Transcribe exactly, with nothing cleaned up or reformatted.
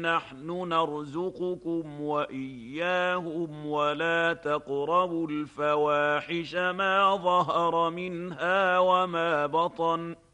نحن نرزقكم وإياهم ولا تقربوا الفواحش ما ظهر منها وما بطن